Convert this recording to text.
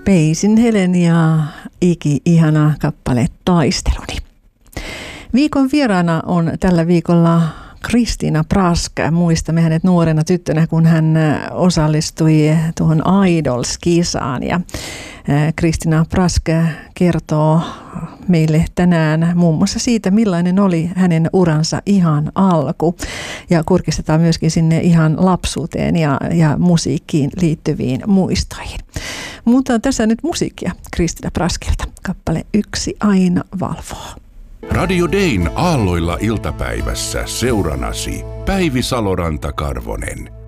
Peisin Helen ja ihana kappale Taisteluni. Viikon vieraana on tällä viikolla Christina Prask. Muistamme hänet nuorena tyttönä, kun hän osallistui tuohon Idols-kisaan. Ja Christina Prask kertoo meille tänään muun muassa siitä, millainen oli hänen uransa ihan alku. Ja kurkistetaan myöskin sinne ihan lapsuuteen ja musiikkiin liittyviin muistoihin. Mutta tässä nyt musiikkia Christina Praskilta. Kappale Yksi aina valvoo. Radio Dayn aalloilla iltapäivässä seuranasi Päivi Saloranta-Karvonen.